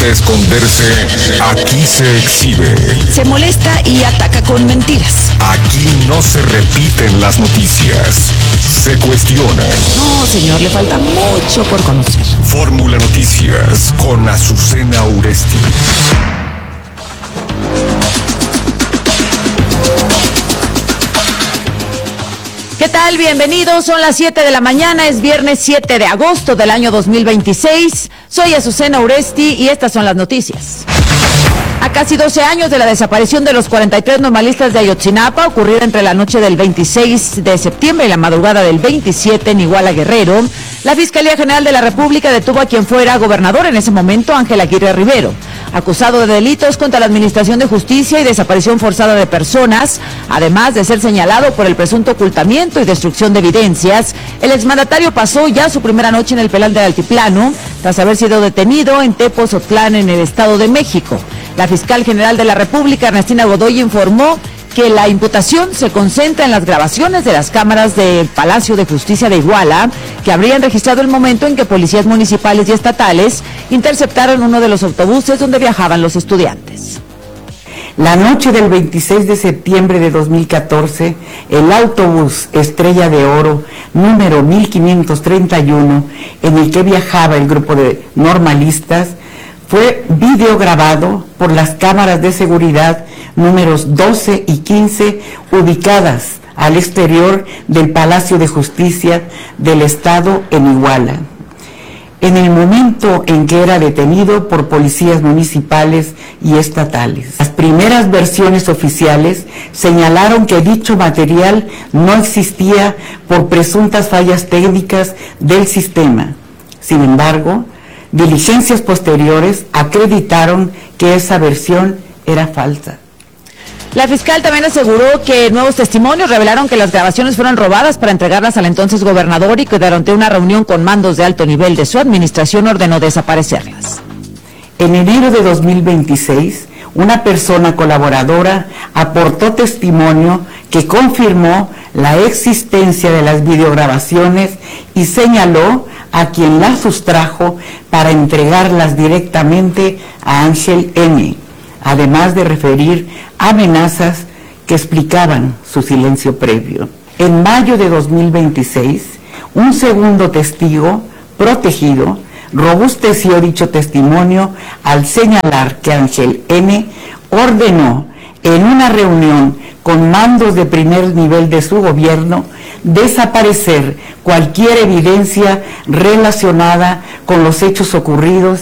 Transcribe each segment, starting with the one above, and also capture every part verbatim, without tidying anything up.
necesita esconderse, aquí se exhibe. Se molesta y ataca con mentiras. Aquí no se repiten las noticias, se cuestionan. No, señor, le falta mucho por conocer. Fórmula Noticias con Azucena Uresti. ¿Qué tal? Bienvenidos, son las siete de la mañana, es viernes siete de agosto del año dos mil veintiséis. Soy Azucena Uresti y estas son las noticias. A casi doce años de la desaparición de los cuarenta y tres normalistas de Ayotzinapa, ocurrida entre la noche del veintiséis de septiembre y la madrugada del veintisiete en Iguala, Guerrero, la Fiscalía General de la República detuvo a quien fuera gobernador en ese momento, Ángel Aguirre Rivero, acusado de delitos contra la Administración de Justicia y desaparición forzada de personas, además de ser señalado por el presunto ocultamiento y destrucción de evidencias. El exmandatario pasó ya su primera noche en el penal del Altiplano, tras haber sido detenido en Tepozotlán, en el Estado de México. La fiscal general de la República, Ernestina Godoy, informó que la imputación se concentra en las grabaciones de las cámaras del Palacio de Justicia de Iguala, que habrían registrado el momento en que policías municipales y estatales interceptaron uno de los autobuses donde viajaban los estudiantes. La noche del veintiséis de septiembre de dos mil catorce, el autobús Estrella de Oro, número mil quinientos treinta y uno, en el que viajaba el grupo de normalistas, fue videograbado por las cámaras de seguridad números doce y quince, ubicadas al exterior del Palacio de Justicia del Estado en Iguala, en el momento en que era detenido por policías municipales y estatales. Las primeras versiones oficiales señalaron que dicho material no existía por presuntas fallas técnicas del sistema. Sin embargo, diligencias posteriores acreditaron que esa versión era falsa. La fiscal también aseguró que nuevos testimonios revelaron que las grabaciones fueron robadas para entregarlas al entonces gobernador y que durante una reunión con mandos de alto nivel de su administración ordenó desaparecerlas. En enero de dos mil veintiséis, una persona colaboradora aportó testimonio que confirmó la existencia de las videograbaciones y señaló a quien las sustrajo para entregarlas directamente a Ángel N., además de referir amenazas que explicaban su silencio previo. En mayo de dos mil veintiséis, un segundo testigo protegido robusteció dicho testimonio al señalar que Ángel N. ordenó en una reunión con mandos de primer nivel de su gobierno desaparecer cualquier evidencia relacionada con los hechos ocurridos.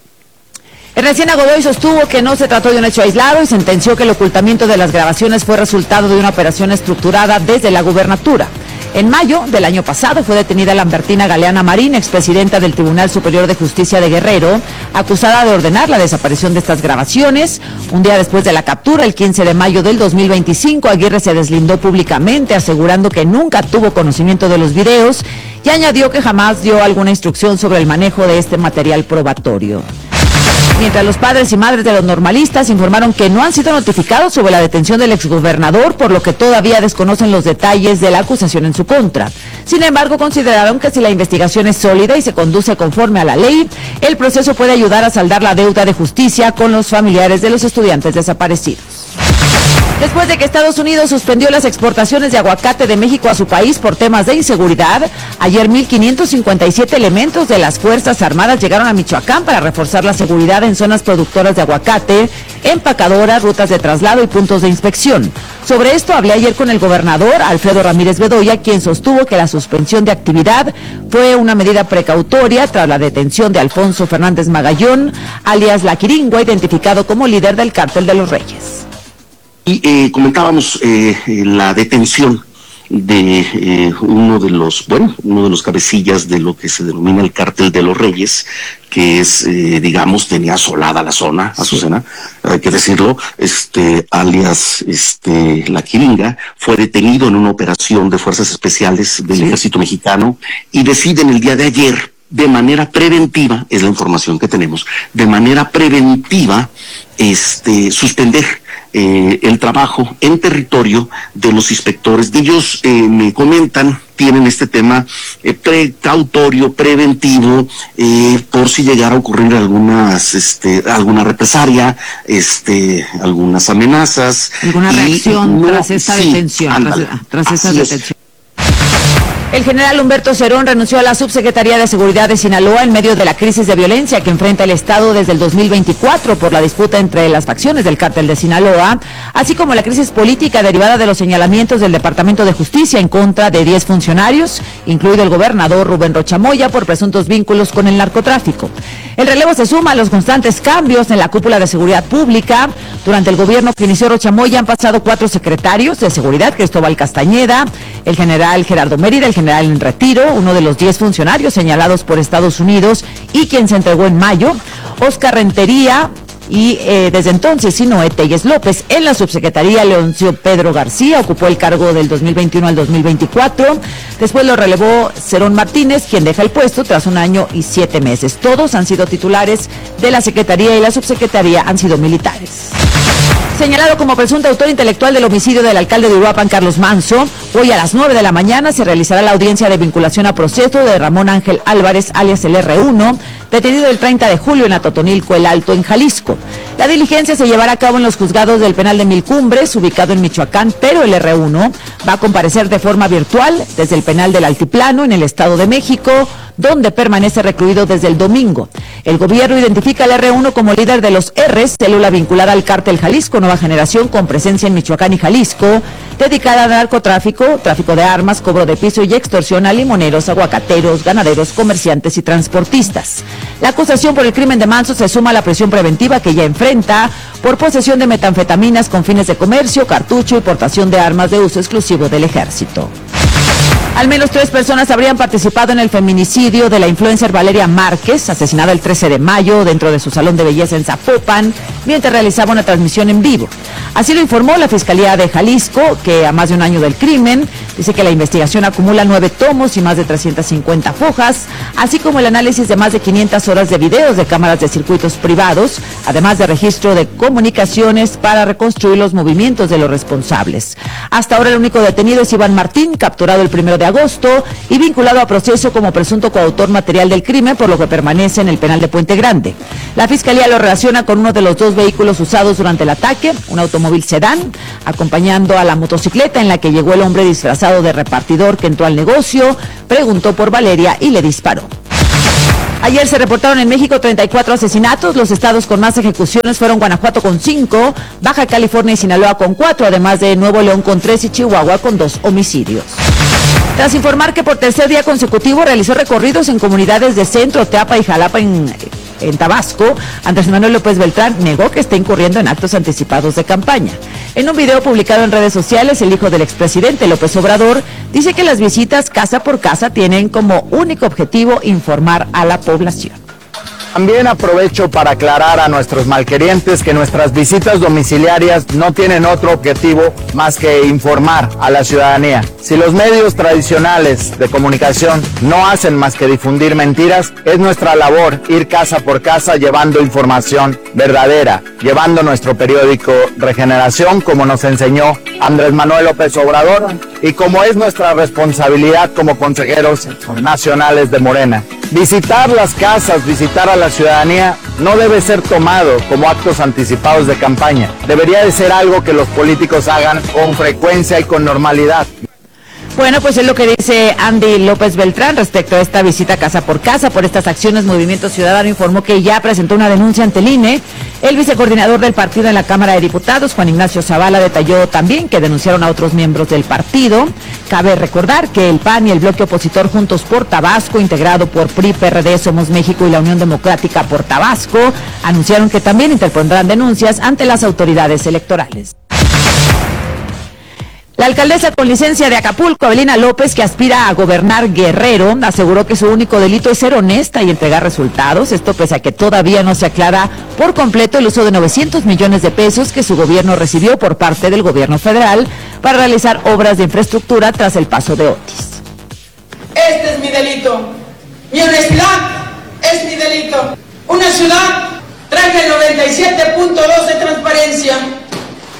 Ernestina Godoy sostuvo que no se trató de un hecho aislado y sentenció que el ocultamiento de las grabaciones fue resultado de una operación estructurada desde la gubernatura. En mayo del año pasado fue detenida Lambertina Galeana Marín, expresidenta del Tribunal Superior de Justicia de Guerrero, acusada de ordenar la desaparición de estas grabaciones. Un día después de la captura, el quince de mayo del dos mil veinticinco, Aguirre se deslindó públicamente, asegurando que nunca tuvo conocimiento de los videos y añadió que jamás dio alguna instrucción sobre el manejo de este material probatorio. Mientras los padres y madres de los normalistas informaron que no han sido notificados sobre la detención del exgobernador, por lo que todavía desconocen los detalles de la acusación en su contra. Sin embargo, consideraron que si la investigación es sólida y se conduce conforme a la ley, el proceso puede ayudar a saldar la deuda de justicia con los familiares de los estudiantes desaparecidos. Después de que Estados Unidos suspendió las exportaciones de aguacate de México a su país por temas de inseguridad, ayer mil quinientos cincuenta y siete elementos de las Fuerzas Armadas llegaron a Michoacán para reforzar la seguridad en zonas productoras de aguacate, empacadoras, rutas de traslado y puntos de inspección. Sobre esto hablé ayer con el gobernador Alfredo Ramírez Bedoya, quien sostuvo que la suspensión de actividad fue una medida precautoria tras la detención de Alfonso Fernández Magallón, alias La Quiringua, identificado como líder del Cártel de los Reyes. Y eh, comentábamos eh, la detención de eh, uno de los, bueno, uno de los cabecillas de lo que se denomina el Cártel de los Reyes, que es, eh, digamos, tenía asolada la zona, Azucena, hay que decirlo, este, alias, este, La Quiringa, fue detenido en una operación de fuerzas especiales del Ejército Mexicano y deciden el día de ayer, de manera preventiva, es la información que tenemos, de manera preventiva, este, suspender eh, el trabajo en territorio de los inspectores. De ellos eh, me comentan, tienen este tema eh, precautorio, preventivo, eh, por si llegara a ocurrir algunas, este, alguna represalia, este, algunas amenazas. ¿Alguna reacción no, tras esta sí, detención? Ándale, tras, tras esta así es. detención. El general Humberto Cerón renunció a la Subsecretaría de Seguridad de Sinaloa en medio de la crisis de violencia que enfrenta el Estado desde el dos mil veinticuatro por la disputa entre las facciones del cártel de Sinaloa, así como la crisis política derivada de los señalamientos del Departamento de Justicia en contra de diez funcionarios, incluido el gobernador Rubén Rocha Moya, por presuntos vínculos con el narcotráfico. El relevo se suma a los constantes cambios en la cúpula de seguridad pública. Durante el gobierno que inició Rocha Moya han pasado cuatro secretarios de seguridad: Cristóbal Castañeda, el general Gerardo Mérida, el general en retiro, uno de los diez funcionarios señalados por Estados Unidos y quien se entregó en mayo, Oscar Rentería, y eh, desde entonces Sinoé Telles López. En la subsecretaría, Leoncio Pedro García ocupó el cargo del dos mil veintiuno al dos mil veinticuatro. Después lo relevó Cerón Martínez, quien deja el puesto tras un año y siete meses. Todos han sido titulares de la secretaría y la subsecretaría han sido militares. Señalado como presunto autor intelectual del homicidio del alcalde de Uruapan, Carlos Manso, hoy a las nueve de la mañana se realizará la audiencia de vinculación a proceso de Ramón Ángel Álvarez, alias el erre uno, detenido el treinta de julio en Atotonilco, El Alto, en Jalisco. La diligencia se llevará a cabo en los juzgados del penal de Mil Cumbres, ubicado en Michoacán, pero el erre uno va a comparecer de forma virtual desde el penal del Altiplano, en el Estado de México, donde permanece recluido desde el domingo. El gobierno identifica al erre uno como líder de los R's, célula vinculada al cártel Jalisco Nueva Generación, con presencia en Michoacán y Jalisco, dedicada al narcotráfico, tráfico de armas, cobro de piso y extorsión a limoneros, aguacateros, ganaderos, comerciantes y transportistas. La acusación por el crimen de Manso se suma a la prisión preventiva que ya enfrenta por posesión de metanfetaminas con fines de comercio, cartucho y portación de armas de uso exclusivo del ejército. Al menos tres personas habrían participado en el feminicidio de la influencer Valeria Márquez, asesinada el trece de mayo dentro de su salón de belleza en Zapopan, mientras realizaba una transmisión en vivo. Así lo informó la Fiscalía de Jalisco, que a más de un año del crimen, dice que la investigación acumula nueve tomos y más de trescientas cincuenta fojas, así como el análisis de más de quinientas horas de videos de cámaras de circuitos privados, además de registro de comunicaciones para reconstruir los movimientos de los responsables. Hasta ahora el único detenido es Iván Martín, capturado el primero de agosto y vinculado a proceso como presunto coautor material del crimen, por lo que permanece en el penal de Puente Grande. La Fiscalía lo relaciona con uno de los dos vehículos usados durante el ataque, un automóvil sedán, acompañando a la motocicleta en la que llegó el hombre disfrazado de repartidor que entró al negocio, preguntó por Valeria y le disparó. Ayer se reportaron en México treinta y cuatro asesinatos. Los estados con más ejecuciones fueron Guanajuato con cinco, Baja California y Sinaloa con cuatro, además de Nuevo León con tres y Chihuahua con dos homicidios. Tras informar que por tercer día consecutivo realizó recorridos en comunidades de Centro, Teapa y Jalapa en, en Tabasco, Andrés Manuel López Beltrán negó que esté incurriendo en actos anticipados de campaña. En un video publicado en redes sociales, el hijo del expresidente López Obrador dice que las visitas casa por casa tienen como único objetivo informar a la población. También aprovecho para aclarar a nuestros malquerientes que nuestras visitas domiciliarias no tienen otro objetivo más que informar a la ciudadanía. Si los medios tradicionales de comunicación no hacen más que difundir mentiras, es nuestra labor ir casa por casa llevando información verdadera, llevando nuestro periódico Regeneración, como nos enseñó Andrés Manuel López Obrador y como es nuestra responsabilidad como consejeros nacionales de Morena. Visitar las casas, visitar a la ciudadanía no debe ser tomado como actos anticipados de campaña. Debería de ser algo que los políticos hagan con frecuencia y con normalidad. Bueno, pues es lo que dice Andy López Beltrán respecto a esta visita casa por casa por estas acciones. Movimiento Ciudadano informó que ya presentó una denuncia ante el I N E. El vicecoordinador del partido en la Cámara de Diputados, Juan Ignacio Zavala, detalló también que denunciaron a otros miembros del partido. Cabe recordar que el P A N y el bloque opositor Juntos por Tabasco, integrado por P R I, P R D, Somos México y la Unión Democrática por Tabasco, anunciaron que también interpondrán denuncias ante las autoridades electorales. La alcaldesa con licencia de Acapulco, Evelina López, que aspira a gobernar Guerrero, aseguró que su único delito es ser honesta y entregar resultados. Esto pese a que todavía no se aclara por completo el uso de novecientos millones de pesos que su gobierno recibió por parte del gobierno federal para realizar obras de infraestructura tras el paso de Otis. Este es mi delito. Mi honestidad es mi delito. Una ciudad traje el noventa y siete punto dos de transparencia.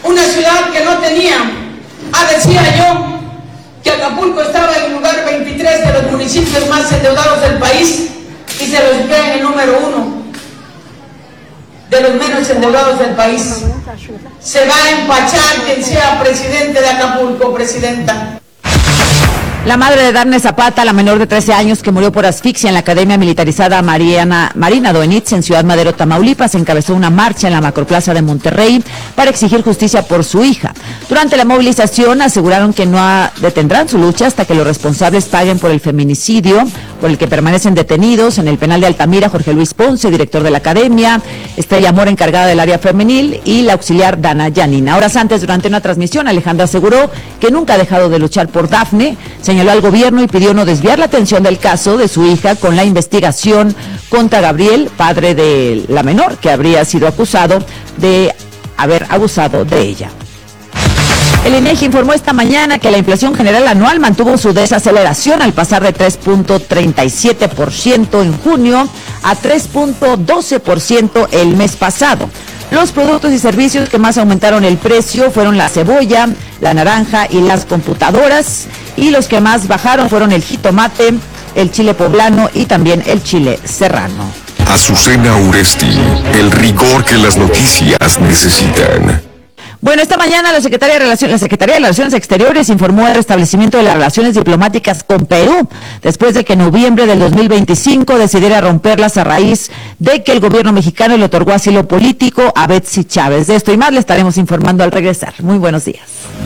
una ciudad que no tenía, ah, decía yo, que Acapulco estaba en el lugar veintitrés de los municipios más endeudados del país y se los ve en el número uno de los menos endeudados del país. Se va a empachar quien sea presidente de Acapulco, presidenta. La madre de Darne Zapata, la menor de trece años que murió por asfixia en la Academia Militarizada Mariana, Marina Doenitz en Ciudad Madero, Tamaulipas, encabezó una marcha en la Macroplaza de Monterrey para exigir justicia por su hija. Durante la movilización aseguraron que no detendrán su lucha hasta que los responsables paguen por el feminicidio por el que permanecen detenidos en el penal de Altamira Jorge Luis Ponce, director de la Academia, Estrella Mora, encargada del área femenil, y la auxiliar Dana Yanina. Horas antes, durante una transmisión, Alejandra aseguró que nunca ha dejado de luchar por Dafne, señaló al gobierno y pidió no desviar la atención del caso de su hija con la investigación contra Gabriel, padre de la menor, que habría sido acusado de haber abusado de ella. El INEGI informó esta mañana que la inflación general anual mantuvo su desaceleración al pasar de tres punto treinta y siete por ciento en junio a tres punto doce por ciento el mes pasado. Los productos y servicios que más aumentaron el precio fueron la cebolla, la naranja y las computadoras, y los que más bajaron fueron el jitomate, el chile poblano y también el chile serrano. Azucena Uresti, el rigor que las noticias necesitan. Bueno, esta mañana la Secretaría de Relaciones, la Secretaría de Relaciones Exteriores informó el restablecimiento de las relaciones diplomáticas con Perú, después de que en noviembre del dos mil veinticinco decidiera romperlas a raíz de que el gobierno mexicano le otorgó asilo político a Betsy Chávez. De esto y más le estaremos informando al regresar. Muy buenos días.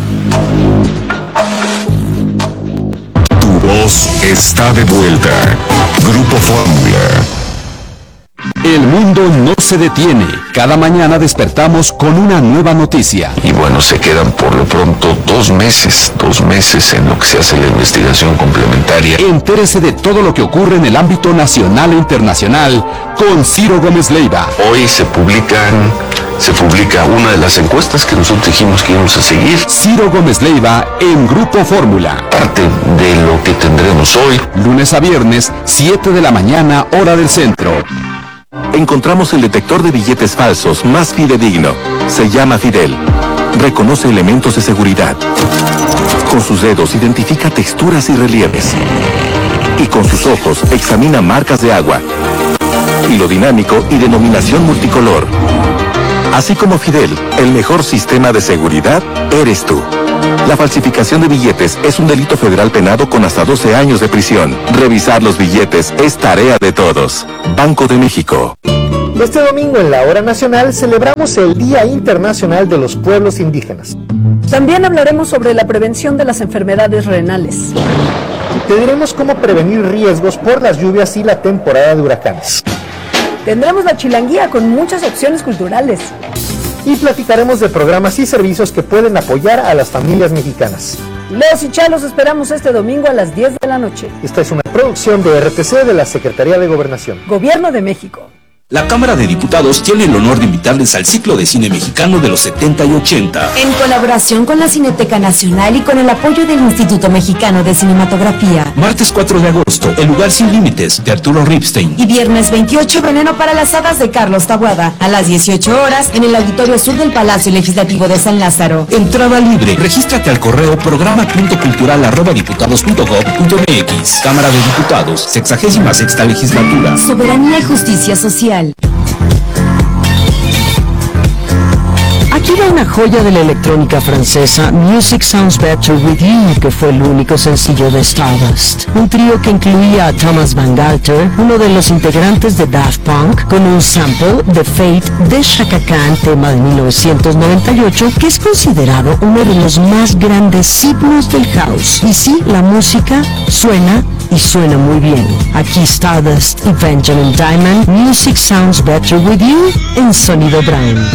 Tu voz está de vuelta. Grupo Fórmula. El mundo no se detiene. Cada mañana despertamos con una nueva noticia. Y bueno, se quedan por lo pronto dos meses, dos meses en lo que se hace la investigación complementaria. Entérese de todo lo que ocurre en el ámbito nacional e internacional con Ciro Gómez Leiva. Hoy se publican, se publica una de las encuestas que nosotros dijimos que íbamos a seguir. Ciro Gómez Leiva en Grupo Fórmula. Parte de lo que tendremos hoy. Lunes a viernes, siete de la mañana, hora del centro. Encontramos el detector de billetes falsos más fidedigno. Se llama Fidel. Reconoce elementos de seguridad. Con sus dedos identifica texturas y relieves. Y con sus ojos examina marcas de agua. Hilo dinámico y denominación multicolor. Así como Fidel, el mejor sistema de seguridad eres tú. La falsificación de billetes es un delito federal penado con hasta doce años de prisión. Revisar los billetes es tarea de todos. Banco de México. Este domingo en la Hora Nacional celebramos el Día Internacional de los Pueblos Indígenas. También hablaremos sobre la prevención de las enfermedades renales. Te diremos cómo prevenir riesgos por las lluvias y la temporada de huracanes. Tendremos la chilanguía con muchas opciones culturales. Y platicaremos de programas y servicios que pueden apoyar a las familias mexicanas. Los y Chalos esperamos este domingo a las diez de la noche. Esta es una producción de R T C de la Secretaría de Gobernación. Gobierno de México. La Cámara de Diputados tiene el honor de invitarles al ciclo de cine mexicano de los setenta y ochenta. En colaboración con la Cineteca Nacional y con el apoyo del Instituto Mexicano de Cinematografía. Martes cuatro de agosto, El lugar sin límites, de Arturo Ripstein. Y viernes veintiocho, Veneno para las hadas, de Carlos Taboada. A las dieciocho horas, en el Auditorio Sur del Palacio Legislativo de San Lázaro. Entrada libre. Regístrate al correo programa punto cultural arroba diputados punto gob punto mx. Cámara de Diputados, sexagésima sexta legislatura. Soberanía y justicia social. Aquí va una joya de la electrónica francesa, Music Sounds Better With You, que fue el único sencillo de Stardust. Un trío que incluía a Thomas Van Galter, uno de los integrantes de Daft Punk, con un sample de Fate de Chaka Khan, tema de mil novecientos noventa y ocho, que es considerado uno de los más grandes himnos del house. Y sí, la música suena y suena muy bien. Aquí Stardust y Benjamin Diamond, Music Sounds Better With You, en Sonido Brand.